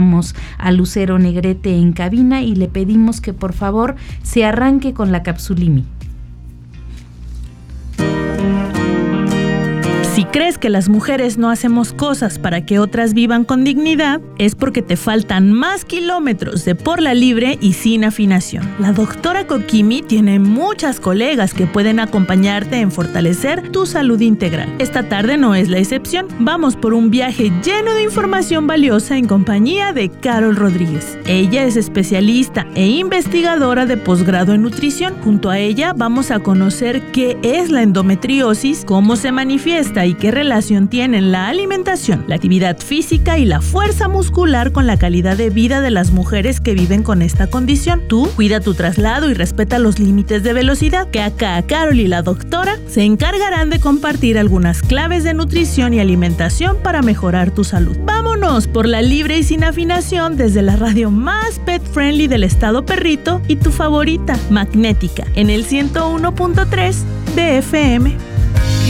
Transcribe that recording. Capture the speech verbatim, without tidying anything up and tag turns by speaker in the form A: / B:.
A: encontramos a Lucero Negrete en cabina y le pedimos que por favor se arranque con la Capsulimi.
B: Si crees que las mujeres no hacemos cosas para que otras vivan con dignidad, es porque te faltan más kilómetros de por la libre y sin afinación. La doctora Kokimi tiene muchas colegas que pueden acompañarte en fortalecer tu salud integral. Esta tarde no es la excepción. Vamos por un viaje lleno de información valiosa en compañía de Carol Rodríguez. Ella es especialista e investigadora de posgrado en nutrición. Junto a ella vamos a conocer qué es la endometriosis, cómo se manifiesta y qué relación tienen la alimentación, la actividad física y la fuerza muscular con la calidad de vida de las mujeres que viven con esta condición. Tú cuida tu traslado y respeta los límites de velocidad, que acá Carol y la doctora se encargarán de compartir algunas claves de nutrición y alimentación para mejorar tu salud. Vámonos por la libre y sin afinación desde la radio más pet friendly del estado Perrito y tu favorita, Magnética, en el ciento uno punto tres de F M.